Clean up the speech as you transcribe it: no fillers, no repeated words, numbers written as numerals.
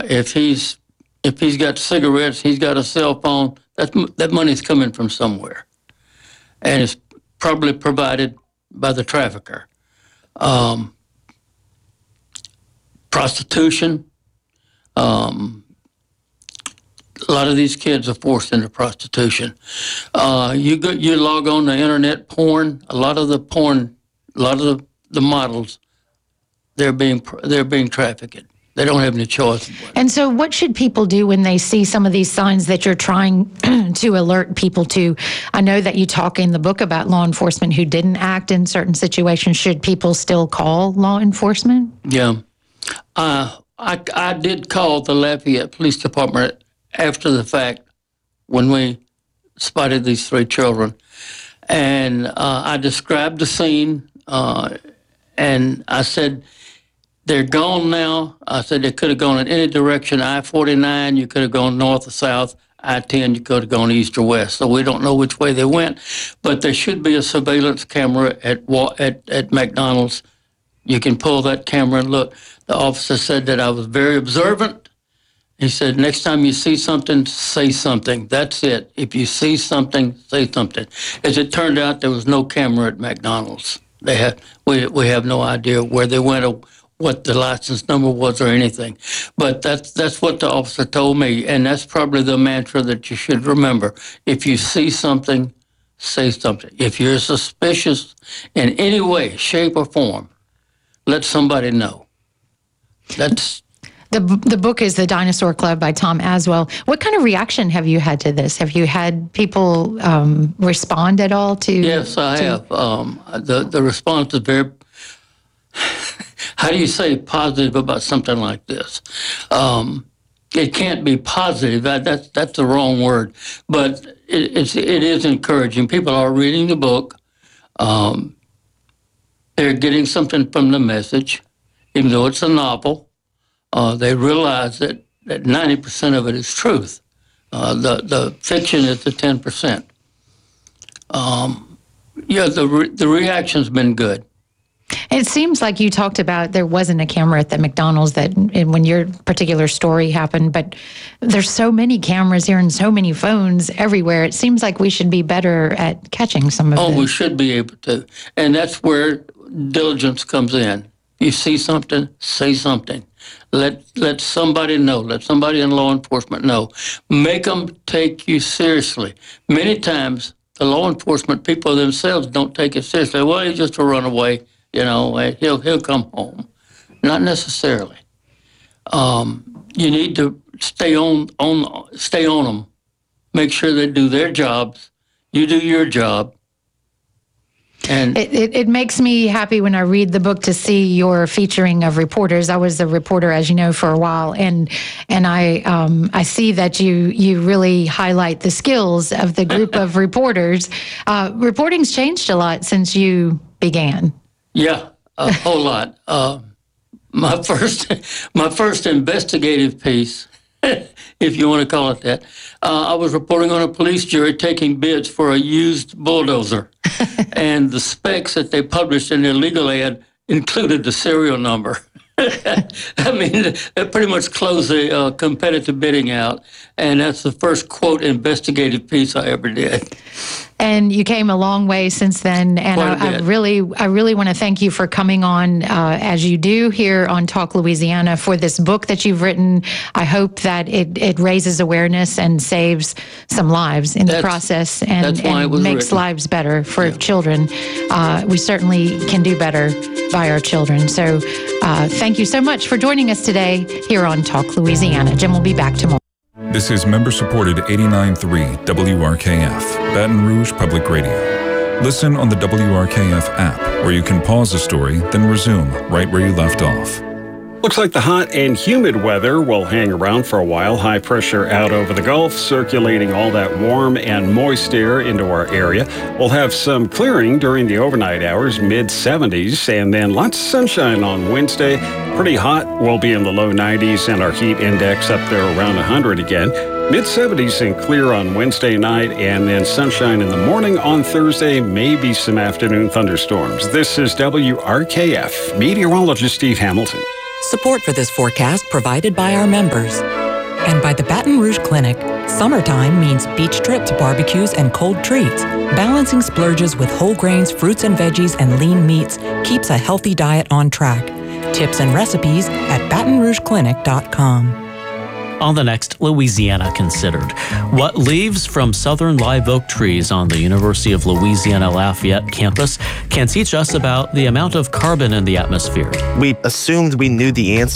If he's got cigarettes, he's got a cell phone, that money's coming from somewhere. And it's probably provided by the trafficker. Prostitution. A lot of these kids are forced into prostitution. You log on to internet porn. A lot of the models, they're being trafficked. They don't have any choice. And so what should people do when they see some of these signs that you're trying to alert people to? I know that you talk in the book about law enforcement who didn't act in certain situations. Should people still call law enforcement? Yeah. I did call the Lafayette Police Department after the fact when we spotted these 3 children. And I described the scene, and I said, they're gone now. I said they could have gone in any direction. I-49, you could have gone north or south. I-10, you could have gone east or west. So we don't know which way they went. But there should be a surveillance camera at McDonald's. You can pull that camera and look. The officer said that I was very observant. He said, next time you see something, say something. That's it. If you see something, say something. As it turned out, there was no camera at McDonald's. We have no idea where they went or what the license number was or anything. But that's what the officer told me, and that's probably the mantra that you should remember. If you see something, say something. If you're suspicious in any way, shape, or form, let somebody know. That's... The book is The Dinosaur Club by Tom Aswell. What kind of reaction have you had to this? Have you had people respond at all to... Yes, I have. The response is very... How do you say positive about something like this? It can't be positive. That's the wrong word. But it is encouraging. People are reading the book. They're getting something from the message, even though it's a novel. They realize that 90% of it is truth. The fiction is the 10%. The reaction's been good. It seems like you talked about there wasn't a camera at the McDonald's when your particular story happened, but there's so many cameras here and so many phones everywhere. It seems like we should be better at catching some of this. Oh, we should be able to. And that's where diligence comes in. You see something, say something. Let somebody know. Let somebody in law enforcement know. Make them take you seriously. Many times, the law enforcement people themselves don't take it seriously. Well, he's just a runaway. He'll come home. Not necessarily. You need to stay on them. Make sure they do their jobs. You do your job. And it makes me happy when I read the book to see your featuring of reporters. I was a reporter, as you know, for a while, and I see that you really highlight the skills of the group of reporters. Reporting's changed a lot since you began. Yeah, a whole lot. My first investigative piece, if you want to call it that, I was reporting on a police jury taking bids for a used bulldozer. And the specs that they published in their legal ad included the serial number. I mean, that pretty much closed the competitive bidding out. And that's the first, quote, investigative piece I ever did. And you came a long way since then. And I really want to thank you for coming on as you do here on Talk Louisiana for this book that you've written. I hope that it raises awareness and saves some lives in the process and makes lives better for children. We certainly can do better by our children. So thank you so much for joining us today here on Talk Louisiana. Jim will be back tomorrow. This is member-supported 89.3 WRKF, Baton Rouge Public Radio. Listen on the WRKF app, where you can pause the story, then resume right where you left off. Looks like the hot and humid weather will hang around for a while. High pressure out over the Gulf, circulating all that warm and moist air into our area. We'll have some clearing during the overnight hours, mid-70s, and then lots of sunshine on Wednesday. Pretty hot. We'll be in the low 90s, and our heat index up there around 100 again. Mid-70s and clear on Wednesday night, and then sunshine in the morning on Thursday, maybe some afternoon thunderstorms. This is WRKF, meteorologist Steve Hamilton. Support for this forecast provided by our members. And by the Baton Rouge Clinic. Summertime means beach trips, barbecues, and cold treats. Balancing splurges with whole grains, fruits and veggies, and lean meats keeps a healthy diet on track. Tips and recipes at BatonRougeClinic.com. On the next Louisiana Considered, what leaves from southern live oak trees on the University of Louisiana Lafayette campus can teach us about the amount of carbon in the atmosphere. We assumed we knew the answer.